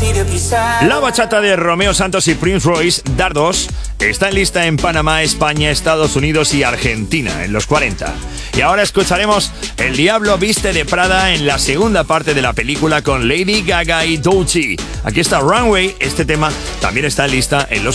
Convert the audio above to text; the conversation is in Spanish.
La bachata de Romeo Santos y Prince Royce, Dardos, está en lista en Panamá, España, Estados Unidos y Argentina, en los 40. Y ahora escucharemos El Diablo Viste de Prada en la segunda parte de la película con Lady Gaga y Doechii. Aquí está Runway, este tema también está en lista en los